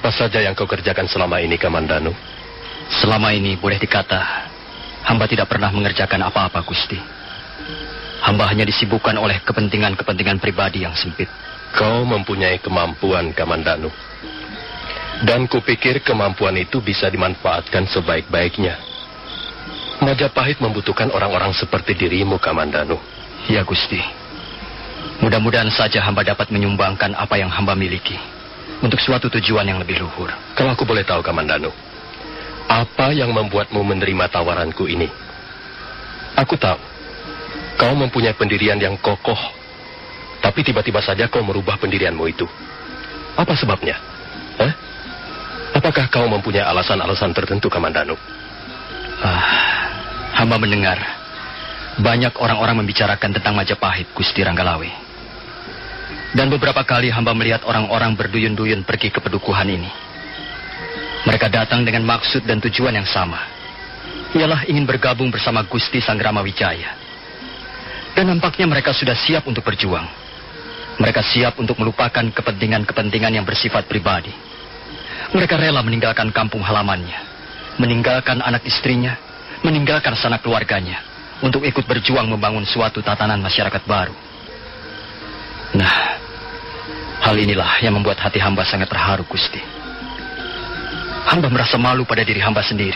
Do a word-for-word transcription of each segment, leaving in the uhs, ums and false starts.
Apa saja yang kau kerjakan selama ini, Kamandanu? Selama ini boleh dikata, hamba tidak pernah mengerjakan apa-apa, Gusti. Hamba hanya disibukkan oleh kepentingan-kepentingan pribadi yang sempit. Kau mempunyai kemampuan, Kamandanu. Dan kupikir kemampuan itu bisa dimanfaatkan sebaik-baiknya. Majapahit membutuhkan orang-orang seperti dirimu, Kamandanu. Ya, Gusti. Mudah-mudahan saja hamba dapat menyumbangkan apa yang hamba miliki untuk suatu tujuan yang lebih luhur. Kalau aku boleh tahu, Kamandanu, apa yang membuatmu menerima tawaranku ini? Aku tahu, kau mempunyai pendirian yang kokoh, tapi tiba-tiba saja kau merubah pendirianmu itu. Apa sebabnya? Hah? Apakah kau mempunyai alasan-alasan tertentu, Kamandanu? Ah, hamba mendengar banyak orang-orang membicarakan tentang Majapahit, Gusti Ranggalawe. Dan beberapa kali hamba melihat orang-orang berduyun-duyun pergi ke pedukuhan ini. Mereka datang dengan maksud dan tujuan yang sama. Ialah ingin bergabung bersama Gusti Sanggrama Wijaya. Dan nampaknya mereka sudah siap untuk berjuang. Mereka siap untuk melupakan kepentingan-kepentingan yang bersifat pribadi. Mereka rela meninggalkan kampung halamannya, meninggalkan anak istrinya, meninggalkan sanak keluarganya, untuk ikut berjuang membangun suatu tatanan masyarakat baru. Nah, hal inilah yang membuat hati hamba sangat terharu, Gusti. Hamba merasa malu pada diri hamba sendiri.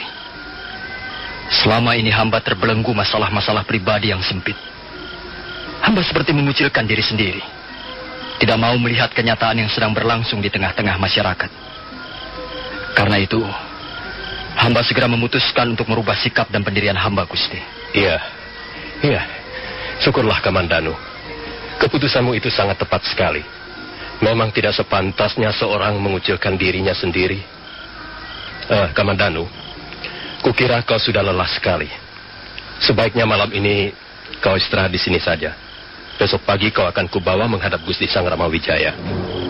Selama ini hamba terbelenggu masalah-masalah pribadi yang sempit. Hamba seperti mengucilkan diri sendiri. Tidak mau melihat kenyataan yang sedang berlangsung di tengah-tengah masyarakat. Karena itu, hamba segera memutuskan untuk merubah sikap dan pendirian hamba, Gusti. Iya, iya. Syukurlah, Kamandanu. Keputusanmu itu sangat tepat sekali. Memang tidak sepantasnya seorang mengucilkan dirinya sendiri. Eh, Kamandanu, kukira kau sudah lelah sekali. Sebaiknya malam ini kau istirahat di sini saja. Besok pagi kau akan kubawa menghadap Gusti Sanggrama Wijaya.